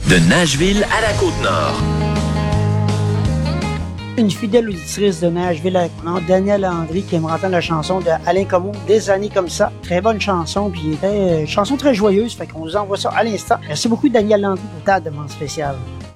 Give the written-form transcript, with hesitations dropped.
De Nashville à la Côte-Nord. Une fidèle auditrice de Nashville à la Côte-Nord, Danielle Landry, qui aimerait entendre la chanson de Alain Comeau, Des années comme ça. Très bonne chanson, puis chanson très joyeuse, fait qu'on vous envoie ça à l'instant. Merci beaucoup Danielle Landry pour ta demande spéciale.